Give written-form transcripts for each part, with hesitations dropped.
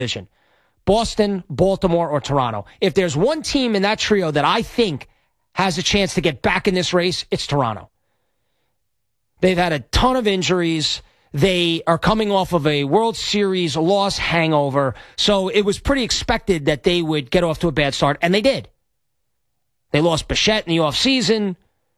division. Boston, Baltimore, or Toronto. If there's one team in that trio that I think has a chance to get back in this race, it's Toronto. They've had a ton of injuries. They are coming off of a World Series loss hangover, so it was pretty expected that they would get off to a bad start, and they did. They lost Bichette in the offseason,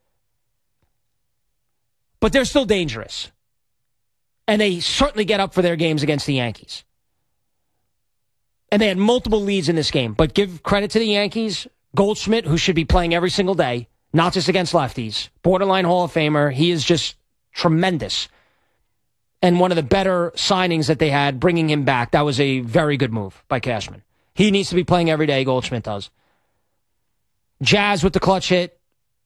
but they're still dangerous. And they certainly get up for their games against the Yankees. And they had multiple leads in this game, but give credit to the Yankees. Goldschmidt, who should be playing every single day, not just against lefties, borderline Hall of Famer, he is just tremendous. And one of the better signings that they had, bringing him back, that was a very good move by Cashman. He needs to be playing every day, Goldschmidt does. Jazz with the clutch hit.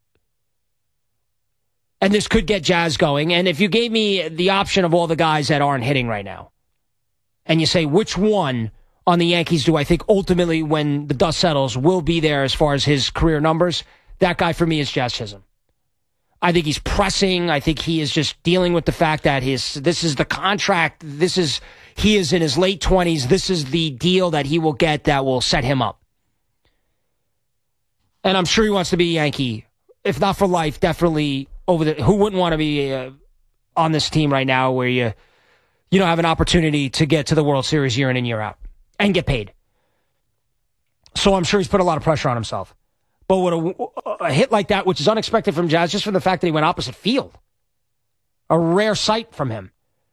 And this could get Jazz going. And if you gave me the option of all the guys that aren't hitting right now, and you say, which one on the Yankees do I think ultimately, when the dust settles, will be there as far as his career numbers, that guy for me is Jazz Chisholm. I think he's pressing. I think he is just dealing with the fact that this is the contract. He is in his late 20s. This is the deal that he will get that will set him up. And I'm sure he wants to be a Yankee. If not for life, definitely who wouldn't want to be on this team right now where you have an opportunity to get to the World Series year in and year out and get paid. So I'm sure he's put a lot of pressure on himself. But with a hit like that, which is unexpected from Jazz, just from the fact that he went opposite field, a rare sight from him.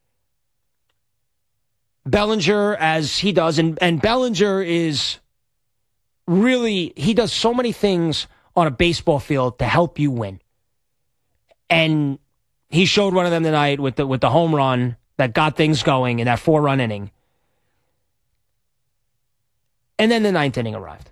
Bellinger, as he does, and Bellinger is really, he does so many things on a baseball field to help you win. And he showed one of them tonight with the home run that got things going in that 4-run inning. And then the 9th inning arrived.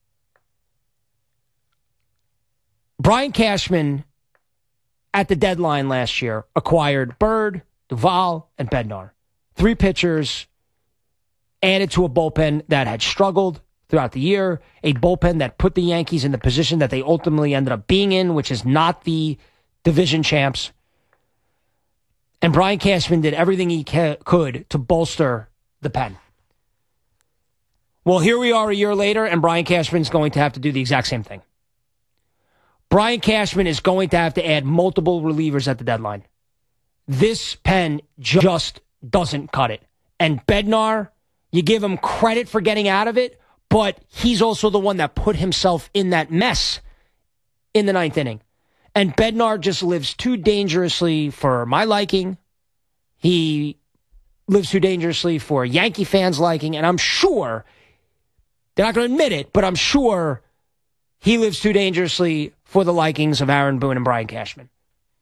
Brian Cashman, at the deadline last year, acquired Bird, Duvall, and Bednar. 3 pitchers added to a bullpen that had struggled throughout the year, a bullpen that put the Yankees in the position that they ultimately ended up being in, which is not the division champs. And Brian Cashman did everything he could to bolster the pen. Well, here we are a year later, and Brian Cashman's going to have to do the exact same thing. Brian Cashman is going to have to add multiple relievers at the deadline. This pen just doesn't cut it. And Bednar, you give him credit for getting out of it, but he's also the one that put himself in that mess in the 9th inning. And Bednar just lives too dangerously for my liking. He lives too dangerously for Yankee fans' liking, and I'm sure, they're not going to admit it, but I'm sure he lives too dangerously for the likings of Aaron Boone and Brian Cashman.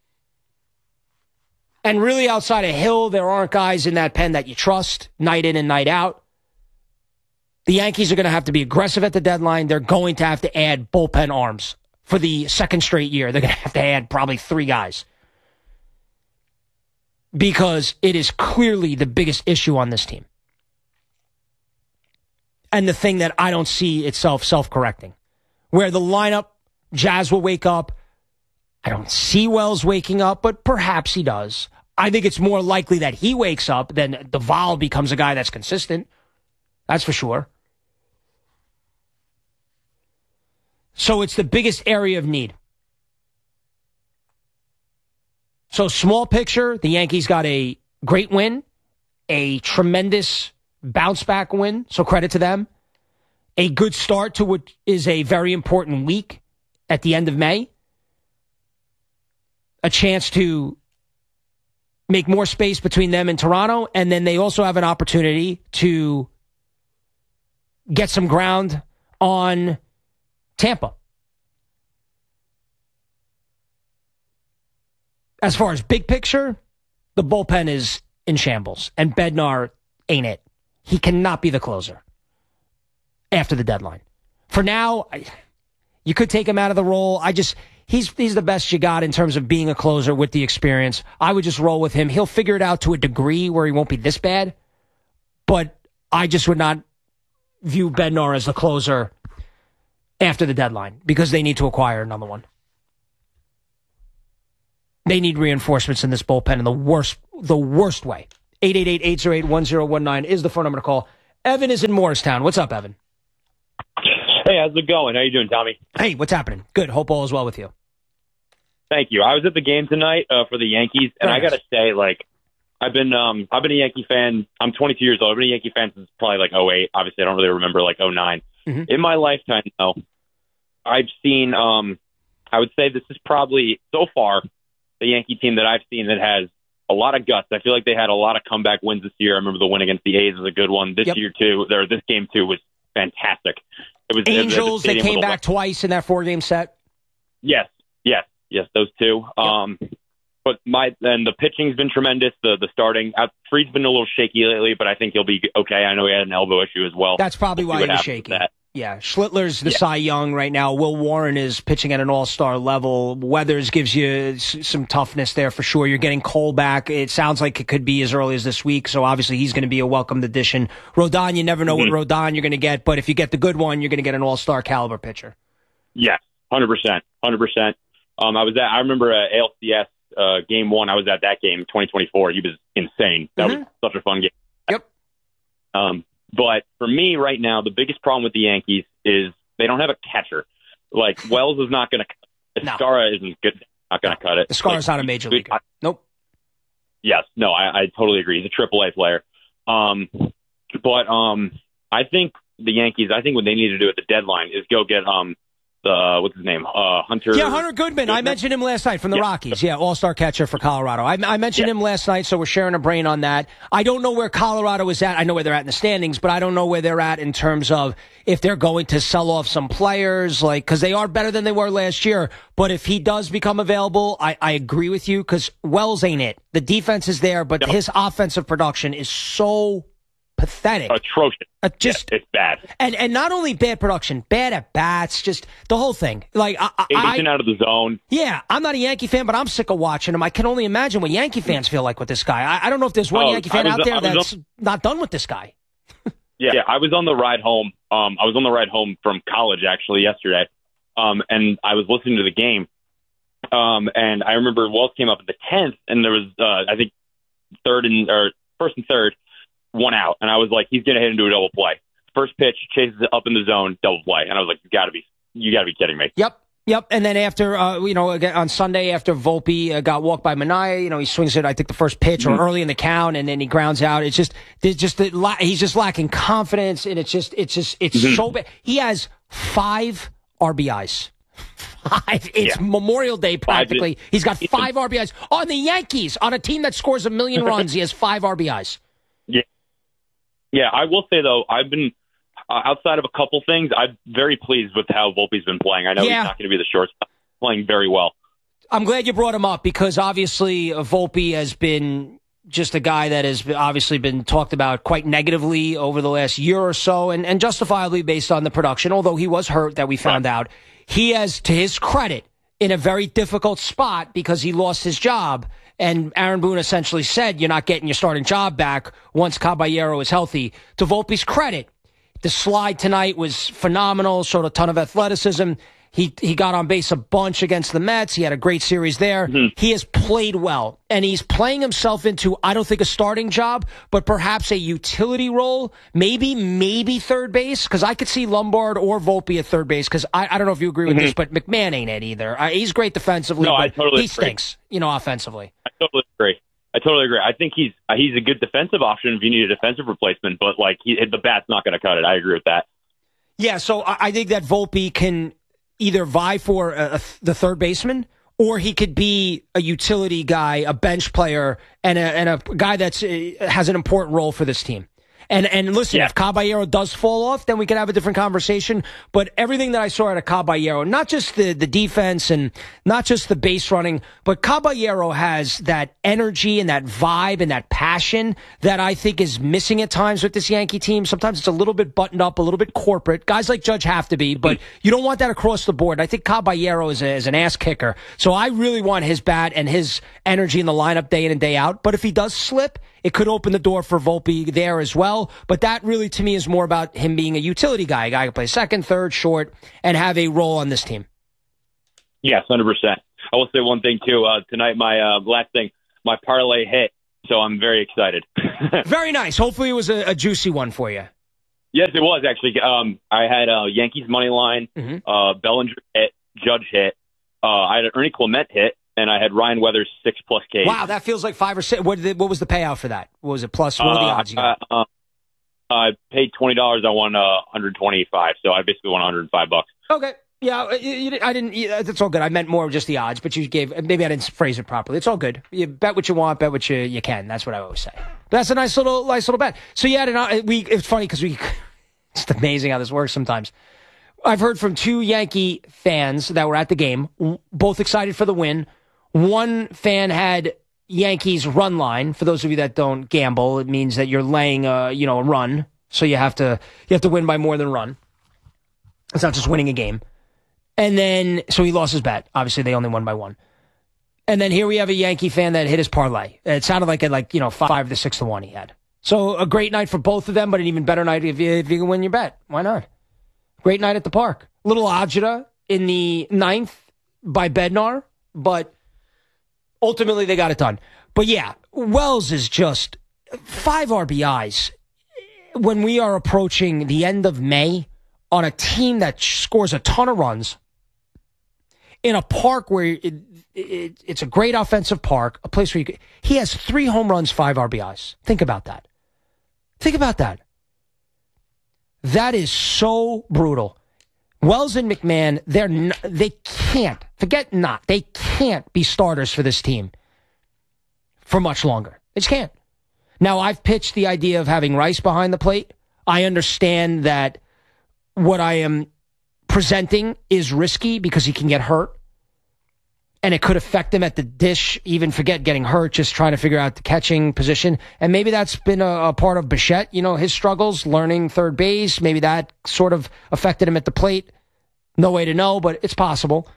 And really, outside of Hill, there aren't guys in that pen that you trust night in and night out. The Yankees are going to have to be aggressive at the deadline. They're going to have to add bullpen arms for the second straight year. They're going to have to add probably 3 guys. Because it is clearly the biggest issue on this team. And the thing that I don't see itself self-correcting. Where the lineup, Jazz will wake up. I don't see Wells waking up, but perhaps he does. I think it's more likely that he wakes up than Duvall becomes a guy that's consistent. That's for sure. So it's the biggest area of need. So small picture, the Yankees got a great win, a tremendous bounce-back win, so credit to them. A good start to what is a very important week at the end of May. A chance to make more space between them and Toronto, and then they also have an opportunity to get some ground on Tampa. As far as big picture, the bullpen is in shambles, and Bednar ain't it. He cannot be the closer after the deadline. For now, you could take him out of the role. He's the best you got in terms of being a closer with the experience. I would just roll with him. He'll figure it out to a degree where he won't be this bad, but I just would not view Bednar as the closer after the deadline because they need to acquire another one. They need reinforcements in this bullpen in the worst way. 888-808-1019 is the phone number to call. Evan is in Morristown. What's up, Evan? Hey, how's it going? How you doing, Tommy? Hey, what's happening? Good. Hope all is well with you. Thank you. I was at the game tonight for the Yankees, and I got to say, like, I've been a Yankee fan. I'm 22 years old. I've been a Yankee fan since probably like '08. Obviously, I don't really remember like '09. Mm-hmm. In my lifetime, though, I've seen. I would say this is probably so far the Yankee team that I've seen that has a lot of guts. I feel like they had a lot of comeback wins this year. I remember the win against the A's was a good one. This year too, or this game too, was fantastic. It was Angels. They came back twice in that 4-game set. Yes, those two. Yep. But the pitching's been tremendous. The starting, Fried's been a little shaky lately, but I think he'll be okay. I know he had an elbow issue as well. That's probably why he was shaky. Yeah, Schlittler's the Cy Young right now. Will Warren is pitching at an all-star level. Weathers gives you some toughness there for sure. You're getting Cole back. It sounds like it could be as early as this week, so obviously he's going to be a welcomed addition. Rodon, you never know what Rodon you're going to get, but if you get the good one, you're going to get an all-star caliber pitcher. Yes, 100%. I remember ALCS game 1. I was at that game, 2024. He was insane. That was such a fun game. Yep. But for me right now, the biggest problem with the Yankees is they don't have a catcher. Like, Wells is not going to cut. Escara isn't good. Not going to cut it. Escara's not a major leaguer. Nope. Yes. No, I totally agree. He's a AAA player. But I think the Yankees, what they need to do at the deadline is go get what's his name? Hunter. Yeah, Hunter Goodman. I mentioned him last night from the Rockies. Yeah, all-star catcher for Colorado. I mentioned him last night, so we're sharing a brain on that. I don't know where Colorado is at. I know where they're at in the standings, but I don't know where they're at in terms of if they're going to sell off some players, like, because they are better than they were last year. But if he does become available, I agree with you, because Wells ain't it. The defense is there, but his offensive production is so pathetic. Atrocious. It's bad. And not only bad production, bad at bats, just the whole thing. Like, out of the zone. Yeah, I'm not a Yankee fan, but I'm sick of watching him. I can only imagine what Yankee fans feel like with this guy. I don't know if there's one Yankee fan out there that's not done with this guy. Yeah, I was on the ride home. I was on the ride home from college actually yesterday, and I was listening to the game. And I remember Wells came up at the 10th, and there was I think first and third. 1 out, and I was like, he's gonna hit into a double play. First pitch, chases it up in the zone, double play, and I was like, you gotta be kidding me. Yep. And then after, again, on Sunday after Volpe got walked by Manaea, he swings it, I think the first pitch or early in the count, and then he grounds out. It's just he's just lacking confidence, and it's so bad. He has 5 RBIs. 5. It's Memorial Day practically. He's got 5 RBIs on the Yankees, on a team that scores 1 million runs. He has 5 RBIs. Yeah, I will say, though, I've been, outside of a couple things, I'm very pleased with how Volpe's been playing. I know he's not going to be the shortstop, playing very well. I'm glad you brought him up because, obviously, Volpe has been just a guy that has obviously been talked about quite negatively over the last year or so, and justifiably based on the production, although he was hurt that we found out. He has, to his credit, in a very difficult spot because he lost his job. And Aaron Boone essentially said, you're not getting your starting job back once Caballero is healthy. To Volpe's credit, the slide tonight was phenomenal, showed a ton of athleticism. He got on base a bunch against the Mets. He had a great series there. He has played well, and he's playing himself into, I don't think a starting job, but perhaps a utility role, maybe third base, because I could see Lombard or Volpe at third base, because I don't know if you agree with this, but McMahon ain't it either. He's great defensively, but he stinks, offensively. I totally agree. I think he's a good defensive option if you need a defensive replacement, but the bat's not going to cut it. I agree with that. Yeah, so I think that Volpe can either vie for the third baseman, or he could be a utility guy, a bench player, and a guy that's has an important role for this team. And listen, if Caballero does fall off, then we could have a different conversation. But everything that I saw out of Caballero, not just the defense and not just the base running, but Caballero has that energy and that vibe and that passion that I think is missing at times with this Yankee team. Sometimes it's a little bit buttoned up, a little bit corporate. Guys like Judge have to be, but you don't want that across the board. I think Caballero is an ass kicker. So I really want his bat and his energy in the lineup day in and day out. But if he does slip, it could open the door for Volpe there as well. But that really, to me, is more about him being a utility guy, a guy who can play second, third, short, and have a role on this team. Yes, 100%. I will say one thing, too. Tonight, my last thing, my parlay hit, so I'm very excited. Very nice. Hopefully it was a juicy one for you. Yes, it was actually. I had Yankees money line, Bellinger hit, Judge hit. I had an Ernie Clement hit, and I had Ryan Weathers 6+ Ks. Wow, that feels like 5 or 6. What was the payout for that? What was it plus? What were the odds you got? I paid $20. I won 125, so I basically won $105. Okay. Yeah, I didn't. That's all good. I meant more of just the odds, but you gave. Maybe I didn't phrase it properly. It's all good. You bet what you want, bet what you can. That's what I always say. But that's a nice little bet. So yeah, it's funny because it's amazing how this works sometimes. I've heard from 2 Yankee fans that were at the game, both excited for the win. One fan had Yankees run line. For those of you that don't gamble, it means that you're laying a run, so you have to win by more than run. It's not just winning a game. And then, so he lost his bet. Obviously, they only won by 1. And then here we have a Yankee fan that hit his parlay. It sounded like 5 to 6 to 1 he had. So a great night for both of them, but an even better night if you can win your bet. Why not? Great night at the park. Little agita in the 9th by Bednar, but ultimately they got it done. But yeah, Wells is just 5 RBIs when we are approaching the end of May on a team that scores a ton of runs in a park where it's a great offensive park, a place where he has 3 home runs, 5 RBIs. Think about that. That is so brutal. Wells and McMahon, they can't be starters for this team for much longer. They just can't. Now, I've pitched the idea of having Rice behind the plate. I understand that what I am presenting is risky because he can get hurt. And it could affect him at the dish, even forget getting hurt, just trying to figure out the catching position. And maybe that's been a part of Bichette, his struggles, learning third base. Maybe that sort of affected him at the plate. No way to know, but it's possible.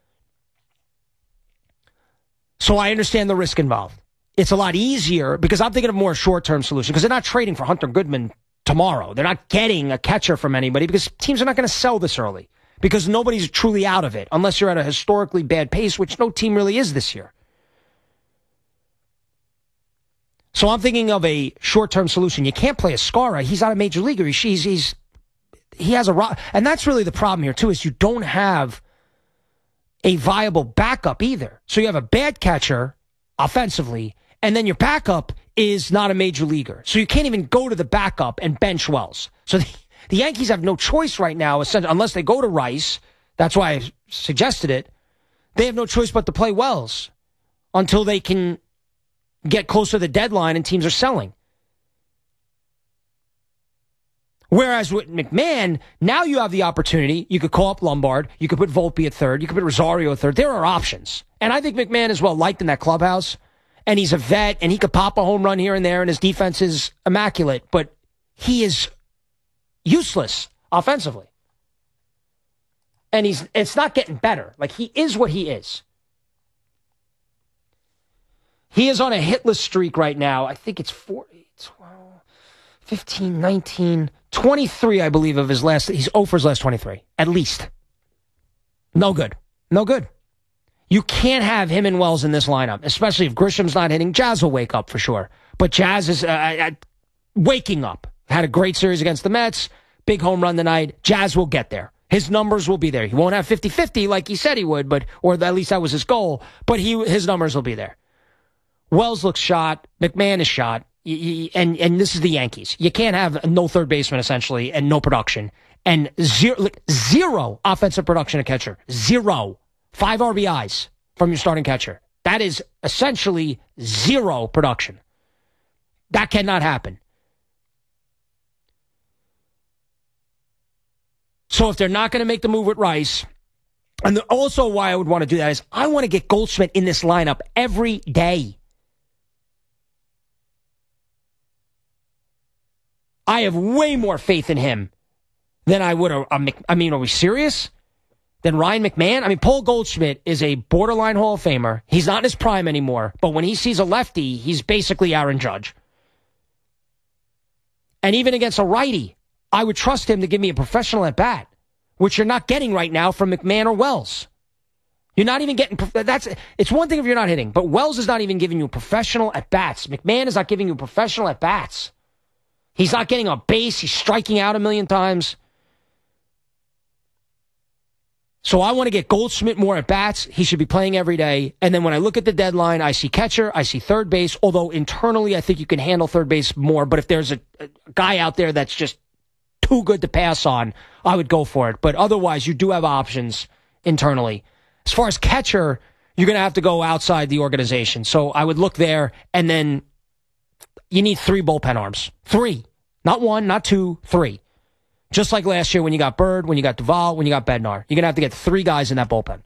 So I understand the risk involved. It's a lot easier because I'm thinking of more short-term solution because they're not trading for Hunter Goodman tomorrow. They're not getting a catcher from anybody because teams are not going to sell this early. Because nobody's truly out of it, unless you're at a historically bad pace, which no team really is this year. So I'm thinking of a short-term solution. You can't play Escara. He's not a major leaguer. He has a... And that's really the problem here, too, is you don't have a viable backup either. So you have a bad catcher offensively, and then your backup is not a major leaguer. So you can't even go to the backup and bench Wells. So the Yankees have no choice right now, unless they go to Rice. That's why I suggested it. They have no choice but to play Wells until they can get closer to the deadline and teams are selling. Whereas with McMahon, now you have the opportunity. You could call up Lombard. You could put Volpe at third. You could put Rosario at third. There are options. And I think McMahon is well liked in that clubhouse. And he's a vet, and he could pop a home run here and there, and his defense is immaculate. But he is useless offensively. And it's not getting better. Like, he is what he is. He is on a hitless streak right now. I think it's 12, 15, 19, 23, I believe, of his last. He's 0 for his last 23, at least. No good. No good. You can't have him and Wells in this lineup, especially if Grisham's not hitting. Jazz will wake up for sure. But Jazz is waking up. Had a great series against the Mets. Big home run tonight. Jazz will get there. His numbers will be there. He won't have 50-50 like he said he would, or at least that was his goal. But his numbers will be there. Wells looks shot. McMahon is shot. And this is the Yankees. You can't have no third baseman, essentially, and no production. And zero offensive production at catcher. 0. 5 RBIs from your starting catcher. That is essentially 0 production. That cannot happen. So if they're not going to make the move with Rice, and also why I would want to do that is I want to get Goldschmidt in this lineup every day. I have way more faith in him than I would. I mean, are we serious? Than Ryan McMahon? I mean, Paul Goldschmidt is a borderline Hall of Famer. He's not in his prime anymore, but when he sees a lefty, he's basically Aaron Judge. And even against a righty, I would trust him to give me a professional at bat, which you're not getting right now from McMahon or Wells. You're not even getting, it's one thing if you're not hitting, but Wells is not even giving you professional at bats. McMahon is not giving you professional at bats. He's not getting on base. He's striking out a million times. So I want to get Goldschmidt more at bats. He should be playing every day. And then when I look at the deadline, I see catcher, I see third base, although internally I think you can handle third base more. But if there's a guy out there that's just too good to pass on, I would go for it. But otherwise, you do have options internally. As far as catcher, you're going to have to go outside the organization. So I would look there, and then you need 3 bullpen arms. 3. Not 1, not 2, 3. Just like last year when you got Bird, when you got Duvall, when you got Bednar. You're going to have to get 3 guys in that bullpen.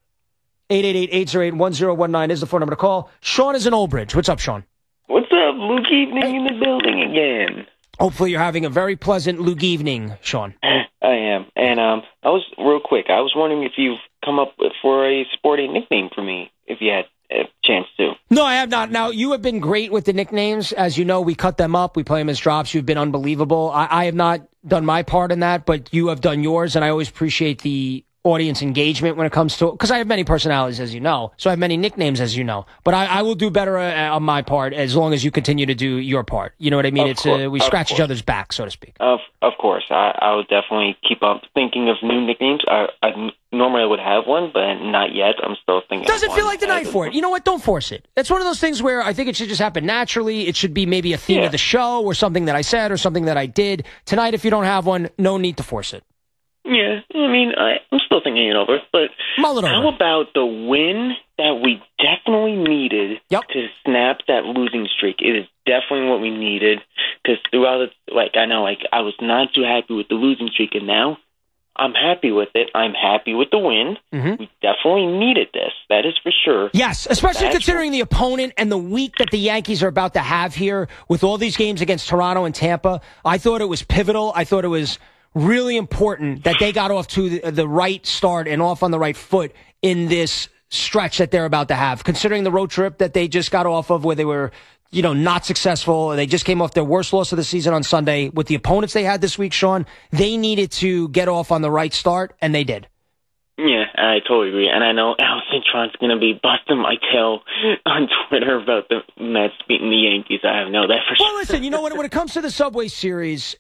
888-808-1019 is the phone number to call. Sean is in Old Bridge. What's up, Sean? What's up, Luke Evening in the building again? Hopefully you're having a very pleasant Luke evening, Sean. I am. And I was, real quick, I was wondering if you've come up for a sporting nickname for me, if you had a chance to. No, I have not. Now, you have been great with the nicknames. As you know, we cut them up. We play them as drops. You've been unbelievable. I have not done my part in that, but you have done yours, and I always appreciate the audience engagement when it comes to, because I have many personalities, as you know, so I have many nicknames, as you know, but I will do better on my part as long as you continue to do your part. You know what I mean? We scratch each other's back, so to speak. Of course. I will definitely keep up thinking of new nicknames. I normally would have one, but not yet. I'm still thinking. Doesn't feel like the night for it. You know what? Don't force it. It's one of those things where I think it should just happen naturally. It should be maybe a theme of the show or something that I said or something that I did. Tonight, if you don't have one, no need to force it. Yeah, I mean, I'm still thinking it over, but how about the win that we definitely needed to snap that losing streak? It is definitely what we needed, because throughout it, I was not too happy with the losing streak, and now I'm happy with it. I'm happy with the win. Mm-hmm. We definitely needed this. That is for sure. Yes, especially considering the opponent and the week that the Yankees are about to have here with all these games against Toronto and Tampa. I thought it was pivotal. I thought it was really important that they got off to the right start and off on the right foot in this stretch that they're about to have, considering the road trip that they just got off of where they were, not successful. They just came off their worst loss of the season on Sunday. With the opponents they had this week, Sean, they needed to get off on the right start, and they did. Yeah, I totally agree. And I know Al Cintron's going to be busting my tail on Twitter about the Mets beating the Yankees. I know that for sure. Well, listen, when it comes to the Subway Series,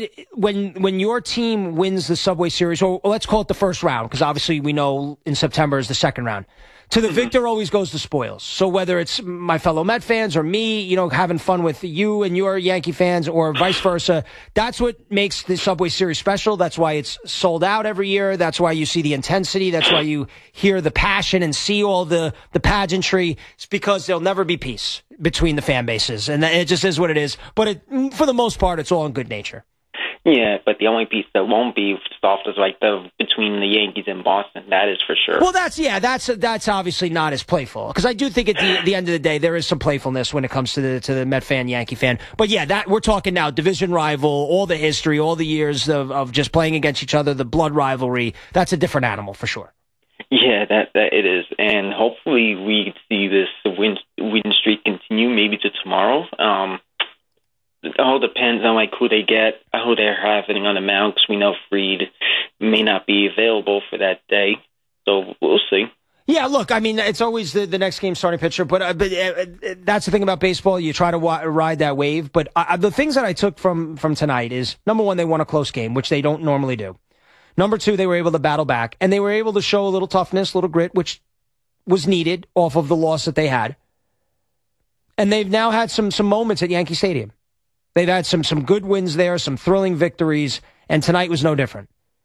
when your team wins the Subway Series, or let's call it the first round, because obviously we know in September is the second round, to the victor always goes the spoils. So whether it's my fellow Met fans or me, having fun with you and your Yankee fans or vice versa, that's what makes the Subway Series special. That's why it's sold out every year. That's why you see the intensity. That's why you hear the passion and see all the pageantry. It's because there'll never be peace between the fan bases. And it just is what it is. But for the most part, it's all in good nature. Yeah, but the only piece that won't be soft is between the Yankees and Boston. That is for sure. Well, that's obviously not as playful, because I do think at the end of the day there is some playfulness when it comes to the Met fan, Yankee fan. But yeah, that we're talking now division rival, all the history, all the years of just playing against each other, the blood rivalry. That's a different animal for sure. Yeah, that it is, and hopefully we see this win streak continue maybe to tomorrow. It all depends on who they get, who they're having on the mound, because we know Fried may not be available for that day. So we'll see. Yeah, look, I mean, it's always the next game starting pitcher, but that's the thing about baseball. You try to ride that wave. But the things that I took from tonight is, number one, they won a close game, which they don't normally do. Number two, they were able to battle back, and they were able to show a little toughness, a little grit, which was needed off of the loss that they had. And they've now had some moments at Yankee Stadium. They've had some good wins there, some thrilling victories, and tonight was no different.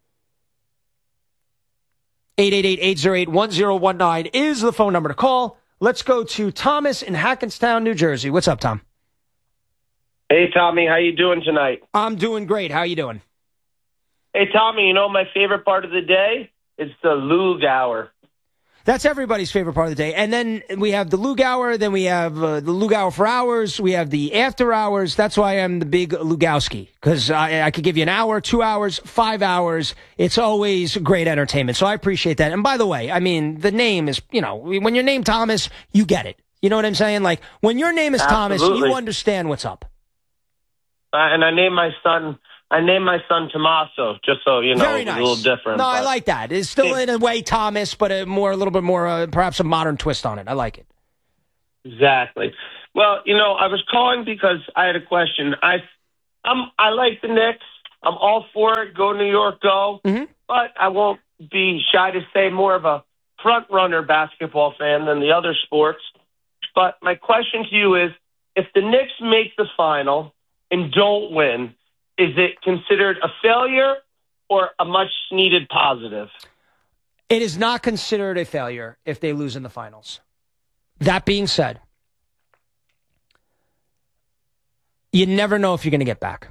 888-808-1019 is the phone number to call. Let's go to Thomas in Hackettstown, New Jersey. What's up, Tom? Hey, Tommy. How you doing tonight? I'm doing great. How you doing? Hey, Tommy, my favorite part of the day is the Lug Hour. That's everybody's favorite part of the day. And then we have the Lug Hour, then we have the Lug Hour for hours, we have the after hours. That's why I'm the big Lugowski, because I could give you an hour, 2 hours, 5 hours. It's always great entertainment. So I appreciate that. And by the way, I mean, the name is, when your name Thomas, you get it. You know what I'm saying? Like, when your name is Thomas, you understand what's up. And I named my son Tommaso, just so you know. Very nice. A little different. No, I like that. It's still in a way Thomas, but a little bit more, perhaps a modern twist on it. I like it. Exactly. Well, I was calling because I had a question. I I like the Knicks. I'm all for it. Go New York, go. Mm-hmm. But I won't be shy to say more of a front-runner basketball fan than the other sports. But my question to you is, if the Knicks make the final and don't win, is it considered a failure or a much-needed positive? It is not considered a failure if they lose in the finals. That being said, you never know if you're going to get back.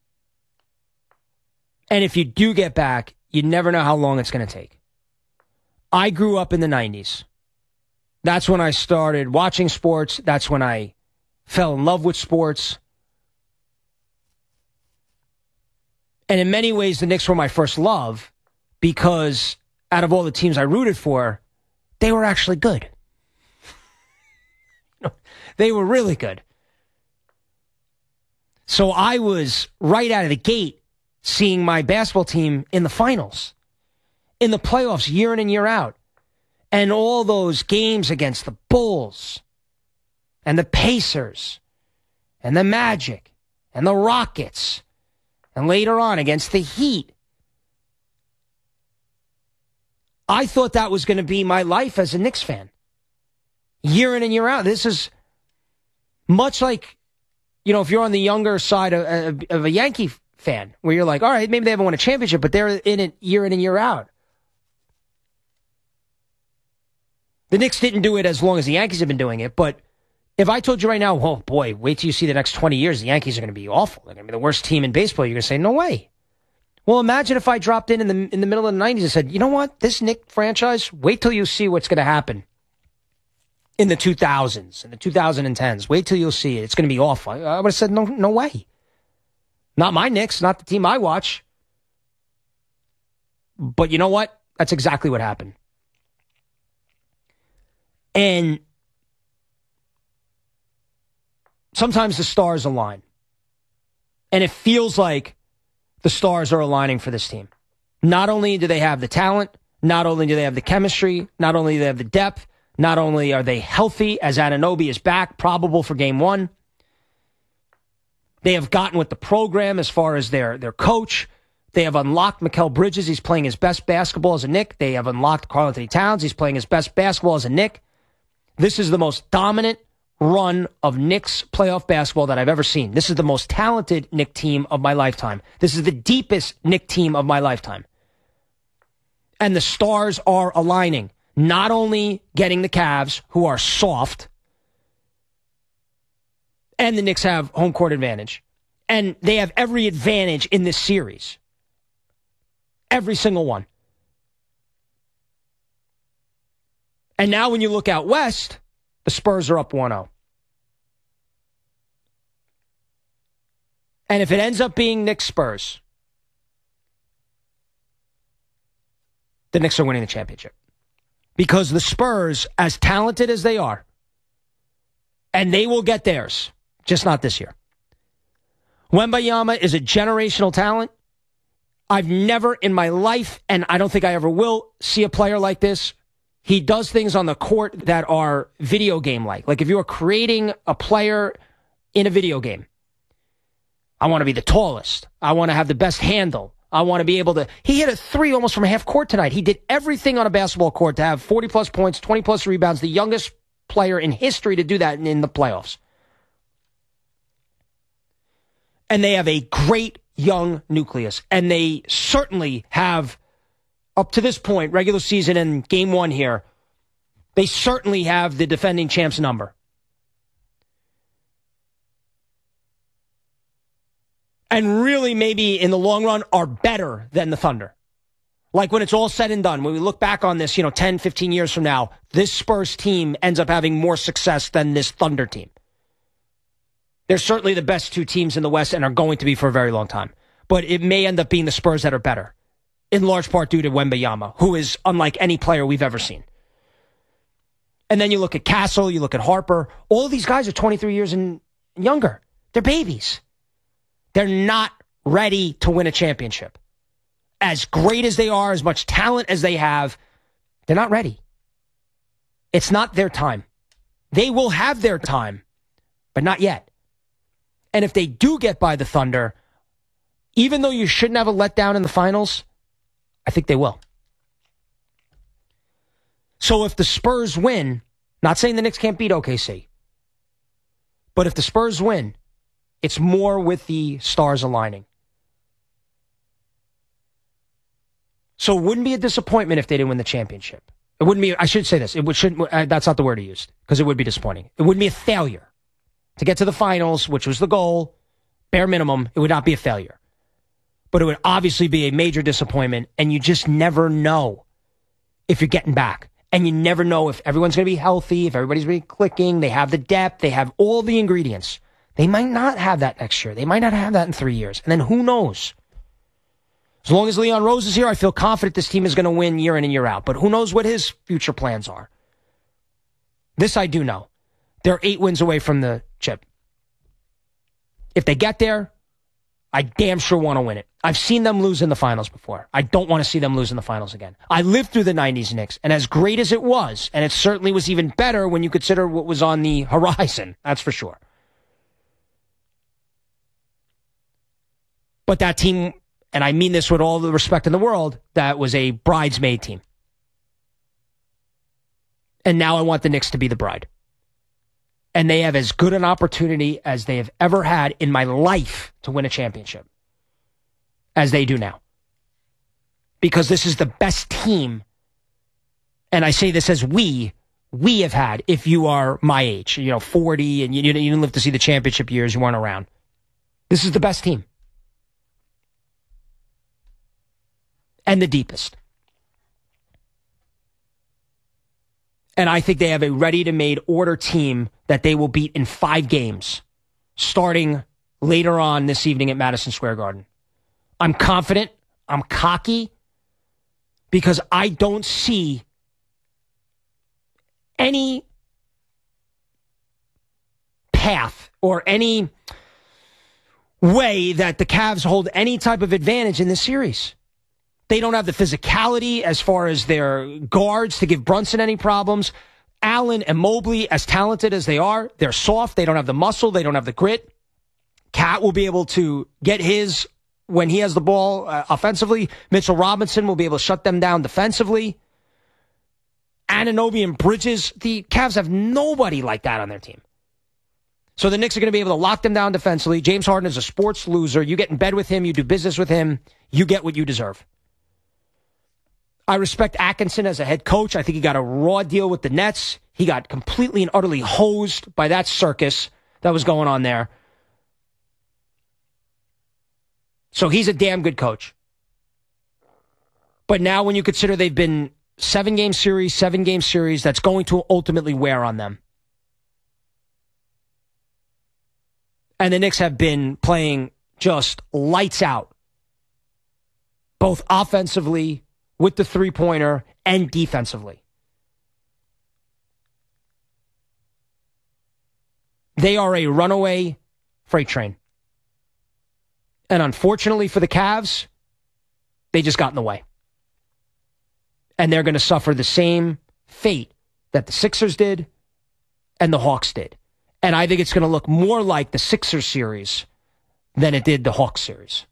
And if you do get back, you never know how long it's going to take. I grew up in the 90s. That's when I started watching sports. That's when I fell in love with sports. And in many ways, the Knicks were my first love because out of all the teams I rooted for, they were actually good. They were really good. So I was right out of the gate seeing my basketball team in the finals, in the playoffs, year in and year out. And all those games against the Bulls and the Pacers and the Magic and the Rockets and later on against the Heat. I thought that was going to be my life as a Knicks fan. Year in and year out. This is much like, if you're on the younger side of a Yankee fan, where you're like, all right, maybe they haven't won a championship, but they're in it year in and year out. The Knicks didn't do it as long as the Yankees have been doing it, but if I told you right now, oh boy, wait till you see the next 20 years, the Yankees are going to be awful. They're going to be the worst team in baseball. You're going to say, no way. Well, imagine if I dropped in the middle of the 90s and said, you know what, this Knicks franchise, wait till you see what's going to happen in the 2000s and the 2010s. Wait till you'll see it. It's going to be awful. I would have said, no way. Not my Knicks, not the team I watch. But you know what? That's exactly what happened. And sometimes the stars align. And it feels like the stars are aligning for this team. Not only do they have the talent, not only do they have the chemistry, not only do they have the depth, not only are they healthy as Anunoby is back, probable for game 1. They have gotten with the program as far as their coach. They have unlocked Mikal Bridges. He's playing his best basketball as a Knick. They have unlocked Karl-Anthony Towns. He's playing his best basketball as a Knick. This is the most dominant run of Knicks playoff basketball that I've ever seen. This is the most talented Knick team of my lifetime. This is the deepest Knick team of my lifetime. And the stars are aligning. Not only getting the Cavs, who are soft, and the Knicks have home court advantage. And they have every advantage in this series. Every single one. And now when you look out west, the Spurs are up 1-0. And if it ends up being Knicks Spurs, the Knicks are winning the championship. Because the Spurs, as talented as they are, and they will get theirs, just not this year. Wembanyama is a generational talent. I've never in my life, and I don't think I ever will, see a player like this. He does things on the court that are video game-like. Like if you are creating a player in a video game, I want to be the tallest. I want to have the best handle. I want to be able to... He hit a 3 almost from half court tonight. He did everything on a basketball court to have 40-plus points, 20-plus rebounds, the youngest player in history to do that in the playoffs. And they have a great young nucleus. And they certainly have, up to this point, regular season and game 1 here, they certainly have the defending champs number. And really, maybe in the long run, are better than the Thunder. Like when it's all said and done, when we look back on this, 10, 15 years from now, this Spurs team ends up having more success than this Thunder team. They're certainly the best 2 teams in the West and are going to be for a very long time. But it may end up being the Spurs that are better, in large part due to Wembanyama, who is unlike any player we've ever seen. And then you look at Castle, you look at Harper. All of these guys are 23 years and younger. They're babies. They're not ready to win a championship. As great as they are, as much talent as they have, they're not ready. It's not their time. They will have their time, but not yet. And if they do get by the Thunder, even though you shouldn't have a letdown in the finals, I think they will. So if the Spurs win, not saying the Knicks can't beat OKC, but if the Spurs win, it's more with the stars aligning. So it wouldn't be a disappointment if they didn't win the championship. It wouldn't be, I should say this, that's not the word I used, because it would be disappointing. It wouldn't be a failure. To get to the finals, which was the goal, bare minimum, it would not be a failure. But it would obviously be a major disappointment, and you just never know if you're getting back. And you never know if everyone's going to be healthy, if everybody's going to be clicking, they have the depth, they have all the ingredients. They might not have that next year. They might not have that in 3 years. And then who knows? As long as Leon Rose is here, I feel confident this team is going to win year in and year out. But who knows what his future plans are? This I do know. They're 8 wins away from the chip. If they get there, I damn sure want to win it. I've seen them lose in the finals before. I don't want to see them lose in the finals again. I lived through the 90s Knicks, and as great as it was, and it certainly was even better when you consider what was on the horizon, that's for sure. But that team, and I mean this with all the respect in the world, that was a bridesmaid team. And now I want the Knicks to be the bride. And they have as good an opportunity as they have ever had in my life to win a championship as they do now. Because this is the best team, and I say this as we have had, if you are my age, 40, and you didn't live to see the championship years, you weren't around. This is the best team. And the deepest. And I think they have a ready-to-made order team that they will beat in 5 games, starting later on this evening at Madison Square Garden. I'm confident. I'm cocky. Because I don't see any path or any way that the Cavs hold any type of advantage in this series. They don't have the physicality as far as their guards to give Brunson any problems. Allen and Mobley, as talented as they are, they're soft. They don't have the muscle. They don't have the grit. Cat will be able to get his when he has the ball offensively. Mitchell Robinson will be able to shut them down defensively. Anunoby and Bridges, the Cavs have nobody like that on their team. So the Knicks are going to be able to lock them down defensively. James Harden is a sports loser. You get in bed with him. You do business with him. You get what you deserve. I respect Atkinson as a head coach. I think he got a raw deal with the Nets. He got completely and utterly hosed by that circus that was going on there. So he's a damn good coach. But now when you consider they've been 7-game series, that's going to ultimately wear on them. And the Knicks have been playing just lights out, both offensively with the three-pointer and defensively. They are a runaway freight train. And unfortunately for the Cavs, they just got in the way. And they're going to suffer the same fate that the Sixers did and the Hawks did. And I think it's going to look more like the Sixers series than it did the Hawks series.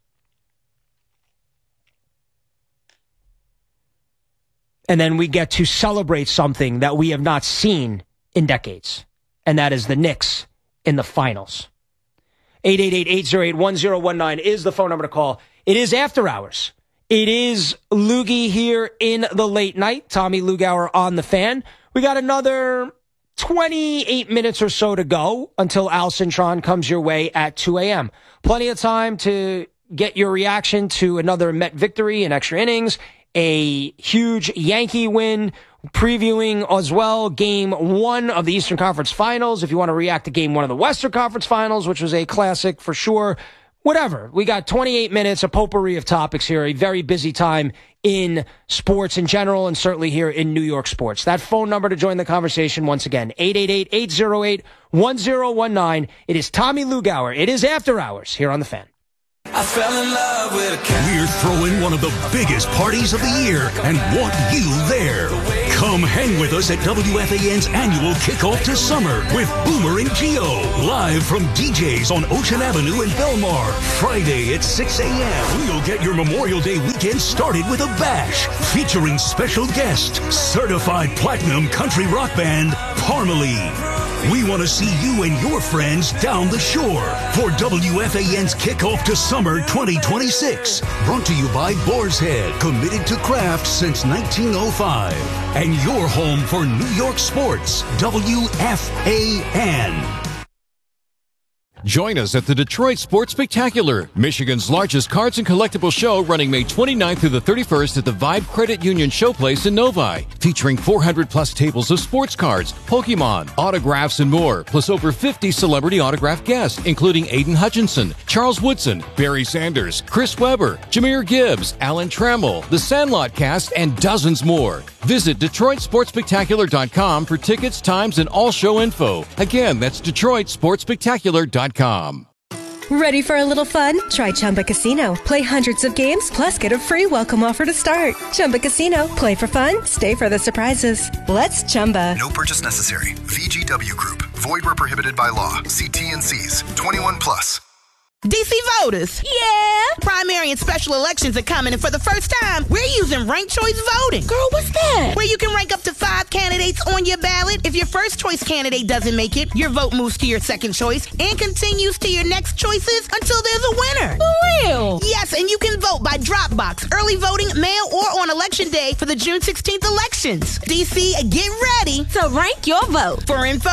And then we get to celebrate something that we have not seen in decades. And that is the Knicks in the finals. 888-808-1019 is the phone number to call. It is after hours. It is Loogie here in the late night. Tommy Lugauer on the Fan. We got another 28 minutes or so to go until Al Cintron comes your way at 2 a.m. Plenty of time to get your reaction to another Met victory in extra innings, a huge Yankee win, previewing as well Game 1 of the Eastern Conference Finals. If you want to react to Game 1 of the Western Conference Finals, which was a classic for sure. Whatever. We got 28 minutes, a potpourri of topics here, a very busy time in sports in general and certainly here in New York sports. That phone number to join the conversation once again, 888-808-1019. It is Tommy Lugauer. It is After Hours here on The Fan. I fell in love with a cat. We're throwing one of the biggest parties of the year and want you there. Come hang with us at WFAN's annual kickoff to summer with Boomer and Geo. Live from DJ's on Ocean Avenue in Belmar. Friday at 6 a.m. We'll get your Memorial Day weekend started with a bash featuring special guest, certified platinum country rock band, Parmalee. We want to see you and your friends down the shore for WFAN's kickoff to summer 2026. Brought to you by Boar's Head, committed to craft since 1905. And your home for New York sports, WFAN. Join us at the Detroit Sports Spectacular, Michigan's largest cards and collectible show, running May 29th through the 31st at the Vibe Credit Union Showplace in Novi, featuring 400-plus tables of sports cards, Pokemon, autographs, and more, plus over 50 celebrity autograph guests, including Aiden Hutchinson, Charles Woodson, Barry Sanders, Chris Webber, Jameer Gibbs, Alan Trammell, The Sandlot Cast, and dozens more. Visit DetroitSportsSpectacular.com for tickets, times, and all show info. Again, that's DetroitSportsSpectacular.com. Ready for a little fun? Try Chumba Casino. Play hundreds of games, plus get a free welcome offer to start. Chumba Casino. Play for fun. Stay for the surprises. Let's Chumba. No purchase necessary. VGW Group. Void where prohibited by law. See T&Cs. 21 plus. DC voters. Yeah. Primary and special elections are coming, and for the first time, we're using ranked choice voting. Girl, what's that? Where you can rank up to 5 candidates on your ballot. If your first choice candidate doesn't make it, your vote moves to your second choice and continues to your next choices until there's a winner. For real? Yes, and you can vote by drop box, early voting, mail, or on election day for the June 16th elections. DC, get ready to rank your vote. For info,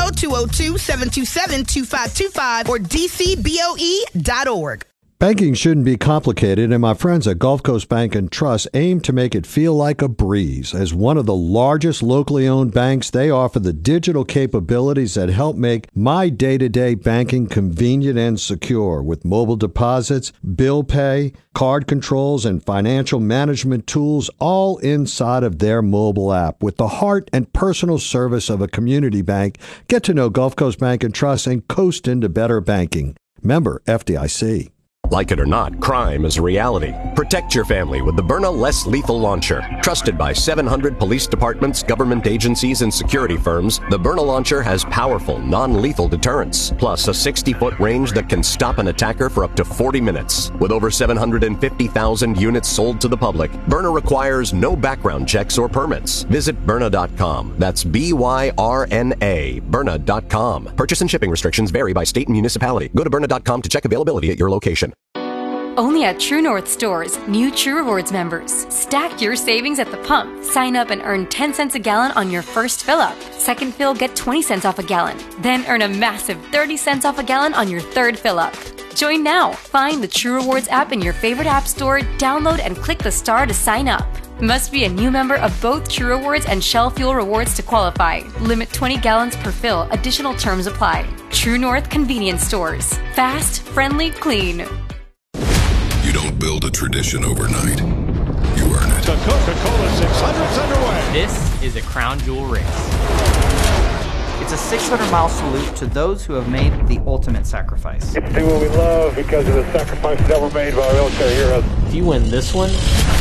202-727-2525 or DCBOE.org. Banking shouldn't be complicated, and my friends at Gulf Coast Bank and Trust aim to make it feel like a breeze. As one of the largest locally owned banks, they offer the digital capabilities that help make my day-to-day banking convenient and secure, with mobile deposits, bill pay, card controls, and financial management tools all inside of their mobile app. With the heart and personal service of a community bank, get to know Gulf Coast Bank and Trust and coast into better banking. Member FDIC. Like it or not, crime is a reality. Protect your family with the Byrna Less Lethal Launcher. Trusted by 700 police departments, government agencies, and security firms, the Byrna Launcher has powerful, non-lethal deterrence, plus a 60-foot range that can stop an attacker for up to 40 minutes. With over 750,000 units sold to the public, Byrna requires no background checks or permits. Visit Byrna.com. That's B-Y-R-N-A, Byrna.com. Purchase and shipping restrictions vary by state and municipality. Go to Byrna.com to check availability at your location. Only at True North stores, new True Rewards members. Stack your savings at the pump. Sign up and earn 10 cents a gallon on your first fill-up. Second fill, get 20 cents off a gallon. Then earn a massive 30 cents off a gallon on your third fill-up. Join now. Find the True Rewards app in your favorite app store, download and click the star to sign up. Must be a new member of both True Rewards and Shell Fuel Rewards to qualify. Limit 20 gallons per fill. Additional terms apply. True North Convenience Stores. Fast, friendly, clean. You don't build a tradition overnight. You earn it. The Coca-Cola 600's underway. This is a crown jewel race. It's a 600-mile salute to those who have made the ultimate sacrifice. It's what we love because of the sacrifices that were made by our military heroes. If you win this one,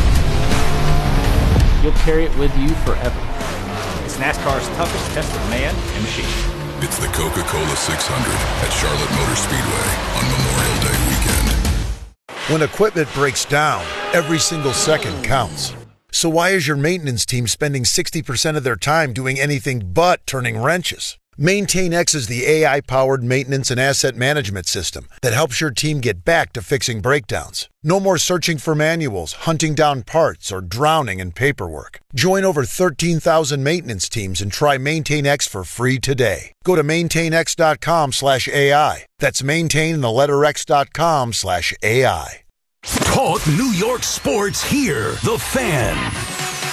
you'll carry it with you forever. It's NASCAR's toughest test of man and machine. It's the Coca-Cola 600 at Charlotte Motor Speedway on Memorial Day weekend. When equipment breaks down, every single second counts. So why is your maintenance team spending 60% of their time doing anything but turning wrenches? MaintainX is the AI-powered maintenance and asset management system that helps your team get back to fixing breakdowns. No more searching for manuals, hunting down parts, or drowning in paperwork. Join over 13,000 maintenance teams and try MaintainX for free today. Go to maintainx.com/AI. That's maintain and the letter x.com/AI. Talk New York sports here. The Fan.